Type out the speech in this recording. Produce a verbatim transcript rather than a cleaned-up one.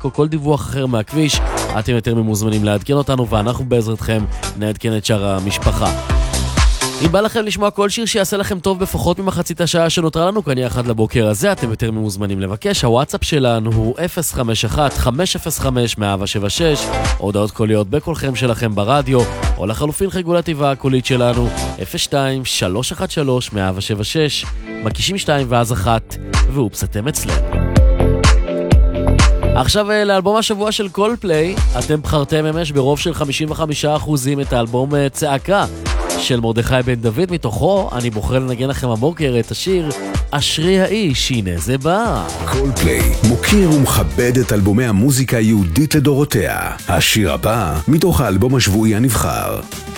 או כל דיווח אחר מהכביש, אתם יותר ממוזמנים לעדכן אותנו, ואנחנו בעזרתכם נעדכן את שאר המשפחה. אם בא לכם לשמוע כל שיר שיעשה לכם טוב בפחות ממחצית השעה שנותרה לנו כאן יחד לבוקר הזה, אתם יותר ממוזמנים לבקש. הוואטסאפ שלנו הוא אפס חמש אחת חמש אפס חמש מאה שבע שש, הודעות קוליות בקולכם שלכם ברדיו, או לחלופין חיגול התיבה הקולית שלנו אפס שתיים שלוש אחת שלוש מאה שבע שש, מקישים שתיים ואז אחת, ואופס אתם אצלנו. עכשיו לאלבום השבוע של קולפליי, אתם בחרתם ממש ברוב של חמישים וחמישה אחוז את האלבום צעקה של מרדכי בן דוד. מתוכו אני בוחר לנגן לכם הבוקר את השיר אשרי האיש, הנה זה בא. קולפליי מוקיר ומכבד את אלבומי המוזיקה היהודית לדורותיה. השיר הבא מתוך האלבום השבועי הנבחר.